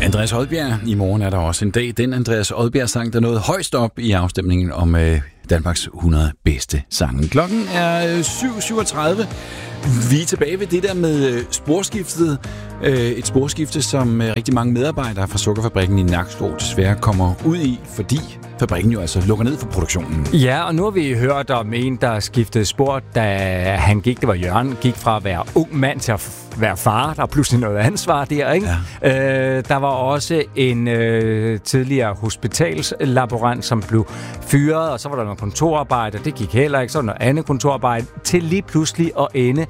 Andreas Odbjerg. I morgen er der også en dag. Den Andreas Odbjerg-sang, der nåede højst op i afstemningen om Danmarks 100 bedste sange. Klokken er 7.37. Vi er tilbage ved det der med sporskiftet. Et sporskifte, som rigtig mange medarbejdere fra Sukkerfabrikken i Nakskov desværre kommer ud i, fordi fabrikken jo altså lukker ned for produktionen. Ja, og nu har vi hørt om en, der skiftede spor, da han gik, det var Jørgen, gik fra at være ung mand til at være far. Der er pludselig noget ansvar der, ikke? Ja. Der var også en tidligere hospitalslaborant, som blev fyret, og så var der noget kontorarbejde, det gik heller ikke, så var der noget andet kontorarbejde, til lige pludselig at ende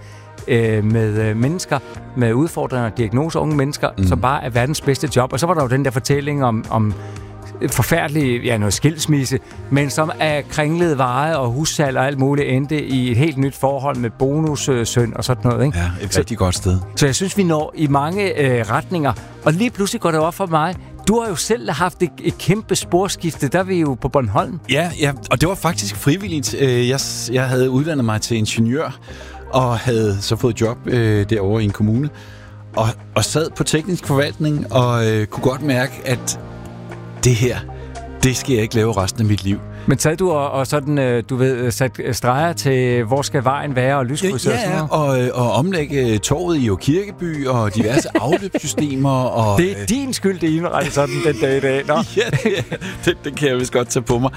med mennesker med udfordringer, diagnoser, unge mennesker, som bare er verdens bedste job. Og så var der jo den der fortælling om forfærdelig, noget skilsmisse, men som er kringlede veje og hussalg og alt muligt endte i et helt nyt forhold med bonussøn og sådan noget, ikke? Ja, et rigtig godt sted. Så jeg synes, vi når i mange retninger, og lige pludselig går det op for mig. Du har jo selv haft et kæmpe sporskifte, der er vi jo på Bornholm. Ja, og det var faktisk frivilligt. Jeg havde uddannet mig til ingeniør, og havde så fået job derovre i en kommune, og sad på teknisk forvaltning, og kunne godt mærke, at det her, det skal jeg ikke lave resten af mit liv. Men sad du og sådan, sat streger til, hvor skal vejen være, og lyskrydser? Ja, og omlægge torvet i Kirkeby, og diverse afløbssystemer. Og det er din skyld, det indrettet sådan den dag i dag. Nå. Ja, det kan jeg vist godt tage på mig.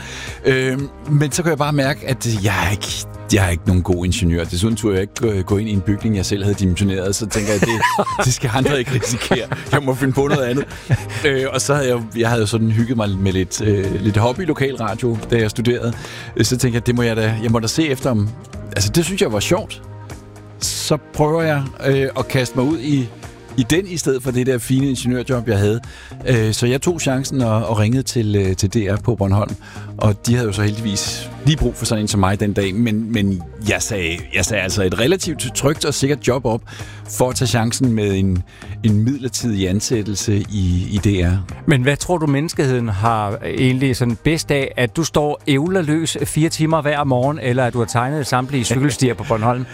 Men så kan jeg bare mærke, at jeg er ikke nogen god ingeniør. Desuden turde jeg ikke gå ind i en bygning, jeg selv havde dimensioneret, så tænker jeg, det skal andre ikke risikere. Jeg må finde på noget andet. Og så havde jeg havde sådan hygget mig med lidt hobby-lokalradio, da jeg studerede. Så tænkte jeg, jeg må da se efter om. Altså, det synes jeg var sjovt. Så prøver jeg at kaste mig ud i den, i stedet for det der fine ingeniørjob, jeg havde. Så jeg tog chancen og ringede til DR på Bornholm, og de havde jo så heldigvis lige brug for sådan en som mig den dag, men jeg sagde altså et relativt trygt og sikkert job op, for at tage chancen med en midlertidig ansættelse i DR. Men hvad tror du, menneskeheden har egentlig sådan bedst af, at du står ævlerløs 4 timer hver morgen, eller at du har tegnet samtlige cykelstier på Bornholm?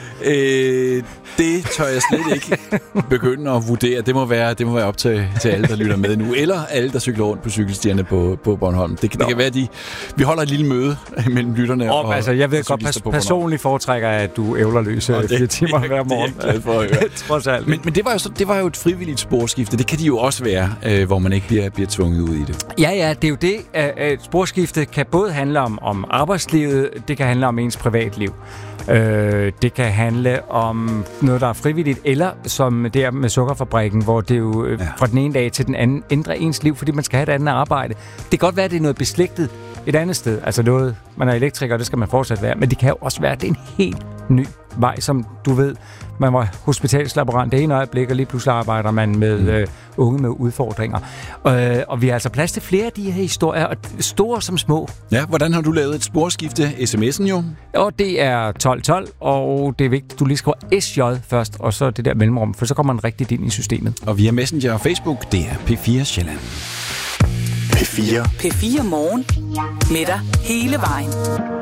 Det tør jeg slet ikke begynde at vurdere. Det må være op til alle, der lytter med nu, eller alle, der cykler rundt på cykelstierne på Bornholm. Det kan være, at vi holder et lille møde mellem lytterne og altså, jeg ved godt, personligt foretrækker, at du ævlerløs 4 timer hver morgen. Det er jeg glad for at høre. Trods alt. Men det var jo et frivilligt sporskifte. Det kan de jo også være, hvor man ikke bliver tvunget ud i det. Ja, det er jo det. Et sporskifte kan både handle om arbejdslivet, det kan handle om ens privatliv. Det kan handle om noget, der er frivilligt, eller som der med Sukkerfabrikken, hvor det jo fra den ene dag til den anden ændrer ens liv, fordi man skal have et andet arbejde. Det kan godt være, at det er noget beslægtet et andet sted. Altså noget, man er elektriker, det skal man fortsat være. Men det kan jo også være, at det er en helt ny vej, som du ved. Man var hospitalslaborant det ene øjeblik, og lige pludselig arbejder man med unge med udfordringer. Og vi har altså plads til flere af de her historier, store som små. Ja, hvordan har du lavet et sporskifte? SMS'en jo? Og det er 1212, og det er vigtigt, at du lige skriver SJ først, og så det der mellemrum, for så kommer man rigtigt ind i systemet. Og via Messenger og Facebook, det er P4 Sjælland. P4 Morgen. Med dig hele vejen.